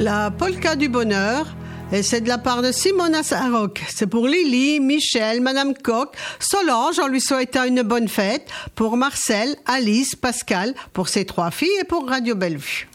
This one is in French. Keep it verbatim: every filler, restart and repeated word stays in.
La polka du bonheur, et c'est de la part de Simona Saroc. C'est pour Lily, Michel, Madame Coq, Solange, en lui souhaitant une bonne fête, pour Marcel, Alice, Pascal, pour ses trois filles et pour Radio Bellevue.